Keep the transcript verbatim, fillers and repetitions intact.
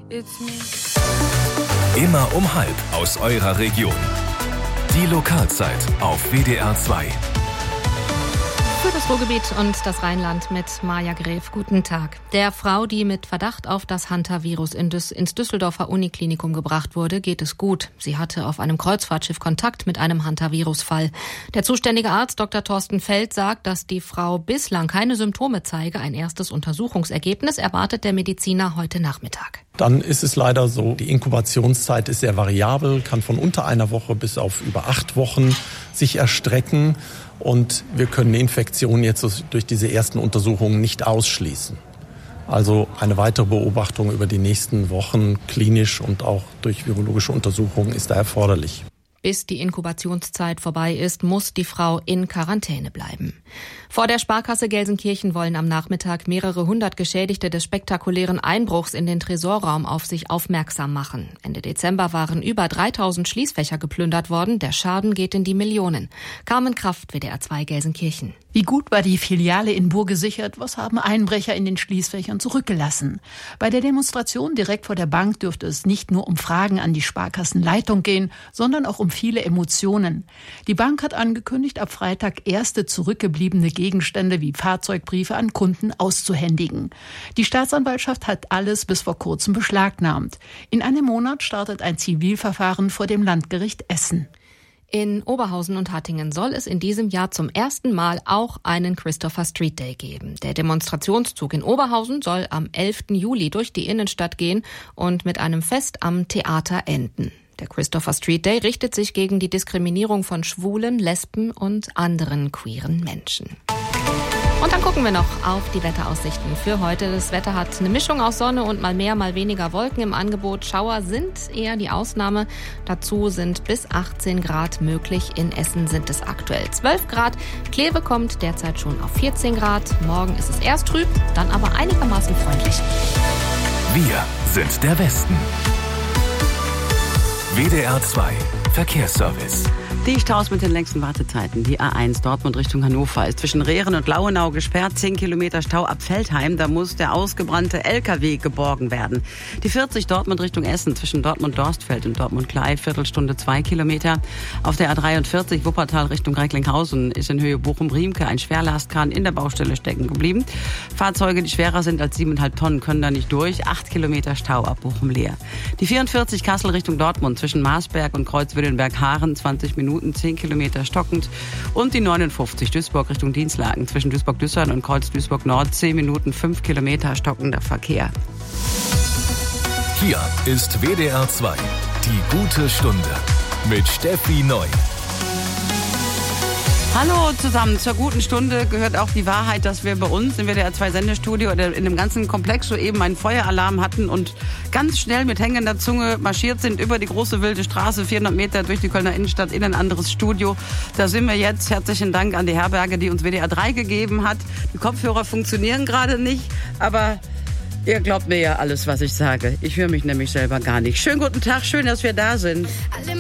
It's me. Immer um halb aus eurer Region. Die Lokalzeit auf W D R zwei. Für das Ruhrgebiet und das Rheinland mit Maja Gref. Guten Tag. Der Frau, die mit Verdacht auf das Hunter-Virus in Düs- ins Düsseldorfer Uniklinikum gebracht wurde, geht es gut. Sie hatte auf einem Kreuzfahrtschiff Kontakt mit einem Hunter-Virus-Fall. Der zuständige Arzt Doktor Thorsten Feld sagt, dass die Frau bislang keine Symptome zeige. Ein erstes Untersuchungsergebnis erwartet der Mediziner heute Nachmittag. Dann ist es leider so, die Inkubationszeit ist sehr variabel, kann von unter einer Woche bis auf über acht Wochen sich erstrecken. Und wir können die Infektion jetzt durch diese ersten Untersuchungen nicht ausschließen. Also eine weitere Beobachtung über die nächsten Wochen klinisch und auch durch virologische Untersuchungen ist da erforderlich. Bis die Inkubationszeit vorbei ist, muss die Frau in Quarantäne bleiben. Vor der Sparkasse Gelsenkirchen wollen am Nachmittag mehrere hundert Geschädigte des spektakulären Einbruchs in den Tresorraum auf sich aufmerksam machen. Ende Dezember waren über dreitausend Schließfächer geplündert worden. Der Schaden geht in die Millionen. Carmen Kraft, W D R zwei Gelsenkirchen. Wie gut war die Filiale in Buhr gesichert? Was haben Einbrecher in den Schließfächern zurückgelassen? Bei der Demonstration direkt vor der Bank dürfte es nicht nur um Fragen an die Sparkassenleitung gehen, sondern auch um viele Emotionen. Die Bank hat angekündigt, ab Freitag erste zurückgebliebene Gegenstände wie Fahrzeugbriefe an Kunden auszuhändigen. Die Staatsanwaltschaft hat alles bis vor kurzem beschlagnahmt. In einem Monat startet ein Zivilverfahren vor dem Landgericht Essen. In Oberhausen und Hattingen soll es in diesem Jahr zum ersten Mal auch einen Christopher Street Day geben. Der Demonstrationszug in Oberhausen soll am elften Juli durch die Innenstadt gehen und mit einem Fest am Theater enden. Der Christopher Street Day richtet sich gegen die Diskriminierung von Schwulen, Lesben und anderen queeren Menschen. Und dann gucken wir noch auf die Wetteraussichten für heute. Das Wetter hat eine Mischung aus Sonne und mal mehr, mal weniger Wolken im Angebot. Schauer sind eher die Ausnahme. Dazu sind bis achtzehn Grad möglich. In Essen sind es aktuell zwölf Grad. Kleve kommt derzeit schon auf vierzehn Grad. Morgen ist es erst trüb, dann aber einigermaßen freundlich. Wir sind der Westen. W D R zwei Verkehrsservice. Die Staus mit den längsten Wartezeiten. Die A eins Dortmund Richtung Hannover ist zwischen Rehren und Lauenau gesperrt. zehn Kilometer Stau ab Veltheim. Da muss der ausgebrannte L K W geborgen werden. Die vierzig Dortmund Richtung Essen zwischen Dortmund-Dorstfeld und Dortmund-Klei. Viertelstunde zwei Kilometer. Auf der A dreiundvierzig Wuppertal Richtung Recklinghausen ist in Höhe Bochum-Riemke ein Schwerlastkran in der Baustelle stecken geblieben. Fahrzeuge, die schwerer sind als siebeneinhalb Tonnen, können da nicht durch. acht Kilometer Stau ab Bochum-Leer. Die vierundvierzig Kassel Richtung Dortmund zwischen Marsberg und Kreuzwillenberg-Haaren. zwanzig Minuten, zehn Kilometer stockend. Und die neunundfünfzig Duisburg Richtung Dienstlaken zwischen Duisburg-Düssern und Kreuz Duisburg-Nord. zehn Minuten, fünf Kilometer stockender Verkehr. Hier ist W D R zwei. Die gute Stunde mit Steffi Neu. Hallo zusammen, zur guten Stunde gehört auch die Wahrheit, dass wir bei uns im W D R zwei Sendestudio oder in dem ganzen Komplex soeben einen Feueralarm hatten und ganz schnell mit hängender Zunge marschiert sind über die große wilde Straße, vierhundert Meter durch die Kölner Innenstadt in ein anderes Studio. Da sind wir jetzt. Herzlichen Dank an die Herberge, die uns W D R drei gegeben hat. Die Kopfhörer funktionieren gerade nicht, aber ihr glaubt mir ja alles, was ich sage. Ich höre mich nämlich selber gar nicht. Schönen guten Tag, schön, dass wir da sind.